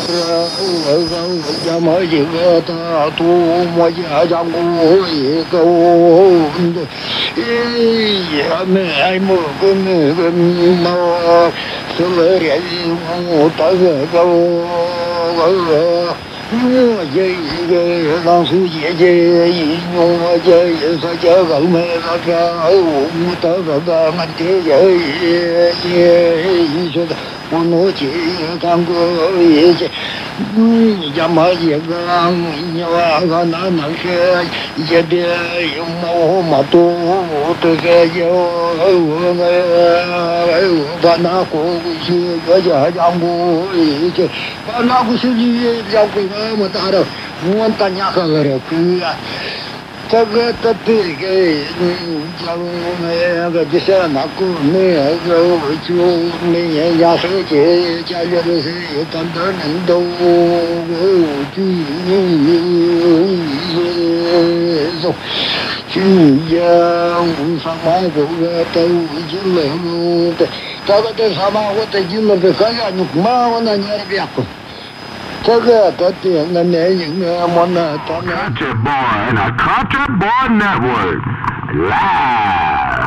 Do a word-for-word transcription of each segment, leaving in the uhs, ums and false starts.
ya ma ji ga ta tu mo ya jang gu yi go ya me ai mo go me go ma so le ri mo ta ga go我这一个当初姐姐一用我这一说这个没那个我们到个个俺爹爷也一说的我弄起当个一些嗯呀嘛一个你话个那那个一边有毛嘛多这个有我我把那过去个家养过一些把那过去养过我打的，我打伢个了，去啊！这个这这个，嗯，像我们那个就是那个那个就每年家手节，家里头是有单单人都去走，去呀，我上班这个都进了的，这个在上班我在进了的，看下你妈我那年的别过。Country Boy and a Country Boy Network. Live.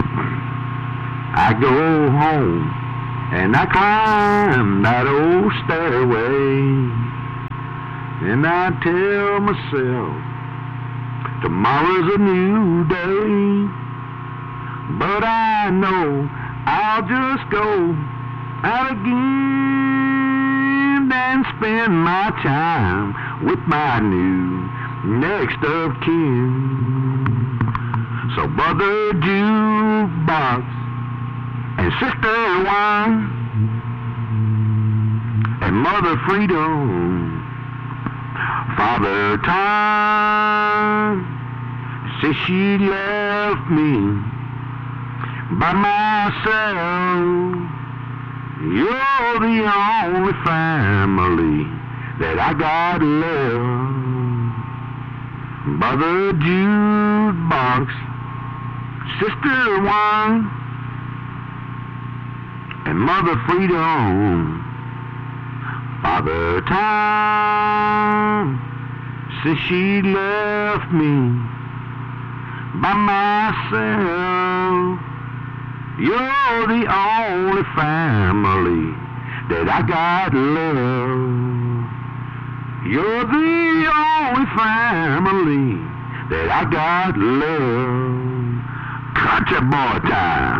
I go home and I climb that old stairway, and I tell myself tomorrow's a new day, but I know I'll just go out again and spend my time with my new next of kin. So Brother Jukebox and Sister Wine and Mother Freedom, Father Time says she left me by myself. You're the only family that I got left. Brother Jukebox, Sister Wine, and Mother Freedom, Father Time says she left me by myself. You're the only family that I got love. You're the only family that I got love. Country Boy time.